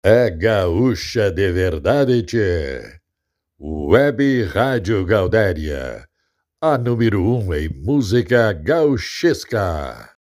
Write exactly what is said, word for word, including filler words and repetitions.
É gaúcha de verdade, tchê. Web Rádio Gaudéria, a número um em música gauchesca.